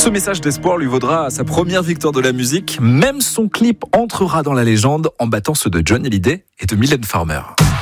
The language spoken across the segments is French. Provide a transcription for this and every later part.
Ce message d'espoir lui vaudra sa première victoire de la musique. Même son clip entrera dans la légende en battant ceux de John Hallyday et de Mylène Farmer.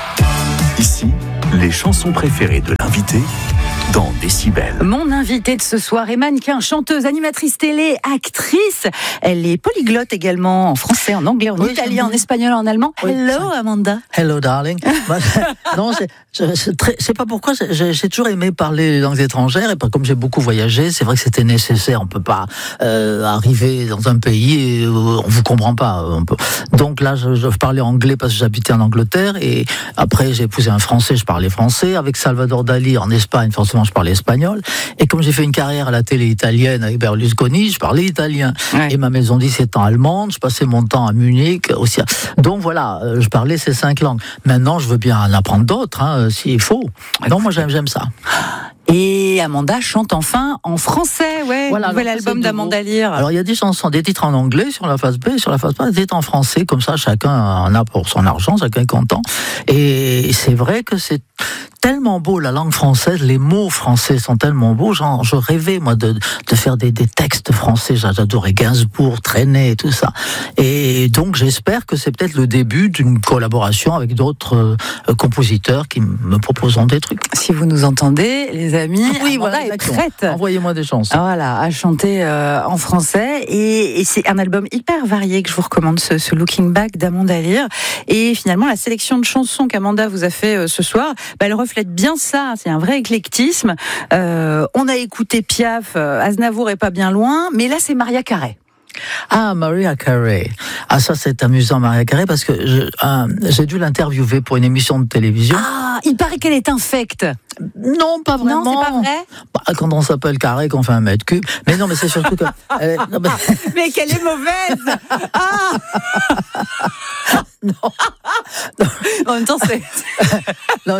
Ici, les chansons préférées de l'invité dans Décibel. Mon invitée de ce soir est mannequin, chanteuse, animatrice télé, actrice. Elle est polyglotte également, en français, en anglais, en italien, en espagnol, en allemand. Oui, Hello Amanda. Hello darling. Non, c'est pas pourquoi j'ai toujours aimé parler les langues étrangères et comme j'ai beaucoup voyagé, c'est vrai que c'était nécessaire. On peut pas arriver dans un pays et on vous comprend pas. Donc là, je parlais anglais parce que j'habitais en Angleterre et après j'ai épousé un Français, je parlais français. Avec Salvador Dali en Espagne, forcément je parlais espagnol. Et comme j'ai fait une carrière à la télé italienne avec Berlusconi, je parlais italien. Ouais. Et ma maison de 17 ans allemande, je passais mon temps à Munich aussi. Donc voilà, je parlais ces 5 langues. Maintenant, je veux bien en apprendre d'autres, s'il faut. Non, moi j'aime ça. Et Amanda chante enfin en français, voilà, nouvel album d'Amanda Lear. Alors il y a des chansons, des titres en anglais sur la face B, sur la face A, des titres en français, comme ça chacun en a pour son argent, chacun est content. Et c'est vrai que c'est tellement beau la langue française, les mots français sont tellement beaux, je rêvais moi de faire des textes français, j'adorais Gainsbourg, Trenet, tout ça. Et donc j'espère que c'est peut-être le début d'une collaboration avec d'autres compositeurs qui me proposeront des trucs. Si vous nous entendez, les amis, oui, Amanda voilà, est prête. Envoyez-moi des chansons. Voilà, à chanter en français. Et c'est un album hyper varié que je vous recommande, ce Looking Back d'Amanda Lear. Et finalement, la sélection de chansons qu'Amanda vous a fait ce soir, elle reflète bien ça. C'est un vrai éclectisme. On a écouté Piaf, Aznavour est pas bien loin, mais là c'est Mariah Carey. Ah, Mariah Carey. Ah, ça c'est amusant, Mariah Carey, parce que j'ai dû l'interviewer pour une émission de télévision. Ah, il paraît qu'elle est infecte. Non, pas vraiment. Non, c'est pas vrai. Quand on s'appelle Carré, qu'on fait 1 mètre cube. Mais non, mais c'est surtout que... Mais qu'elle est mauvaise. Ah. Non. En même temps, c'est... Non,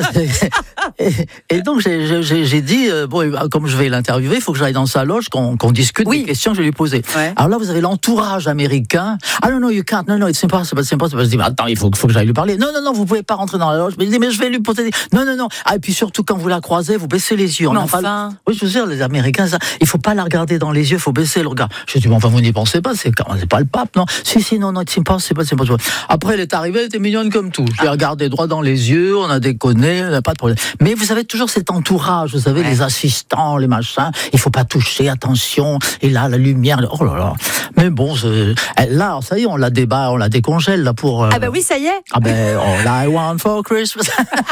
et donc, j'ai dit, comme je vais l'interviewer, il faut que j'aille dans sa loge, qu'on discute des questions que je vais lui poser. Ouais. Alors là, vous avez l'entourage américain. Ah non, you can't. Non, it's impossible. Je dis, mais attends, il faut que j'aille lui parler. Non, vous pouvez pas rentrer dans la loge. Mais je vais lui poser des... Non. Ah, et puis surtout, quand vous la croisez, vous baissez les yeux. Oui, je veux dire, les Américains, ça, il faut pas la regarder dans les yeux, il faut baisser le regard. Je dis, bon, enfin, vous n'y pensez pas, c'est pas le pape, non? Si, non, it's impossible. Après, elle est arrivée, elle était mignonne comme tout. Je l'ai regardée droit dans les yeux, on a déconné, on n'a pas de problème. Mais vous avez toujours cet entourage, vous savez, les assistants, les machins, il faut pas toucher, attention, et là, la lumière, oh là là. Mais bon, là, ça y est, on la décongèle, là, pour... Ah bah oui, ça y est. Ah ben, all I want for Christmas.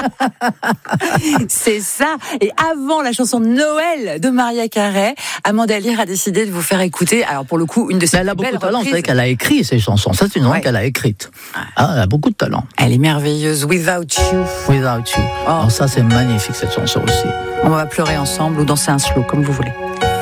C'est ça. Et avant la chanson de Noël de Mariah Carey, Amanda Lear a décidé de vous faire écouter, alors pour le coup, une de ses elle a beaucoup belles de talent, reprises. Vous savez qu'elle a écrit ces chansons, ça c'est une langue qu'elle a écrite. Ah, elle a beaucoup de talent. Elle est merveilleuse, Without You. Without You. Alors ça c'est magnifique cette chanson aussi. On va pleurer ensemble ou danser un slow, comme vous voulez.